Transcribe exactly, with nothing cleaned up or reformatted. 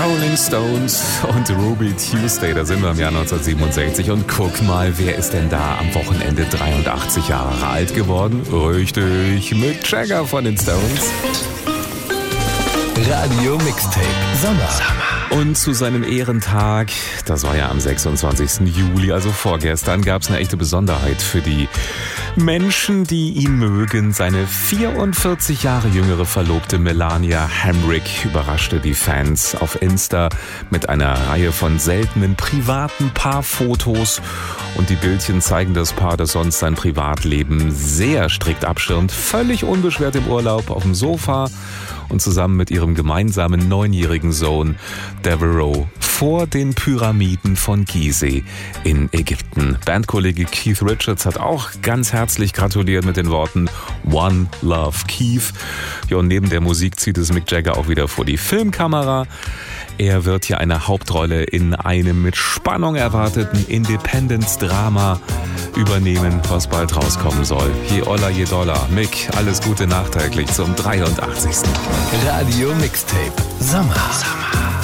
Rolling Stones und Ruby Tuesday, da sind wir im Jahr neunzehnhundertsiebenundsechzig und guck mal, wer ist denn da am Wochenende dreiundachtzig Jahre alt geworden? Richtig, Mick Jagger von den Stones. Radio Mixtape Sommer. Und zu seinem Ehrentag, das war ja am sechsundzwanzigsten Juli, also vorgestern, gab es eine echte Besonderheit für die Menschen, die ihn mögen. Seine vierundvierzig Jahre jüngere Verlobte Melania Hamrick überraschte die Fans auf Insta mit einer Reihe von seltenen privaten Paarfotos. Und die Bildchen zeigen das Paar, das sonst sein Privatleben sehr strikt abschirmt, völlig unbeschwert im Urlaub auf dem Sofa und zusammen mit ihrem gemeinsamen neunjährigen Sohn Devereaux vor den Pyramiden von Gizeh in Ägypten. Bandkollege Keith Richards hat auch ganz herzlich gratuliert mit den Worten One Love Keith. Ja, und neben der Musik zieht es Mick Jagger auch wieder vor die Filmkamera. Er wird hier eine Hauptrolle in einem mit Spannung erwarteten Independence-Drama übernehmen, was bald rauskommen soll. Je Oller, je Dollar. Mick, alles Gute nachträglich zum dreiundachtzigsten Radio Mixtape Sommer. Sommer.